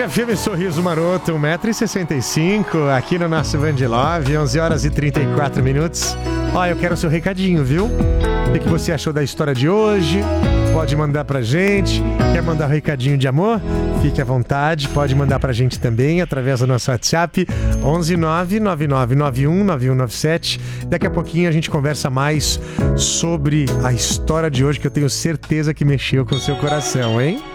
Band FM Sorriso Maroto, 1,65 m, aqui no nosso Band Love, 11h34. Ó, eu quero o seu recadinho, viu? O que você achou da história de hoje? Pode mandar pra gente. Quer mandar um recadinho de amor? Fique à vontade, pode mandar pra gente também através do nosso WhatsApp 11999919197. Daqui a pouquinho a gente conversa mais sobre a história de hoje, que eu tenho certeza que mexeu com o seu coração, hein?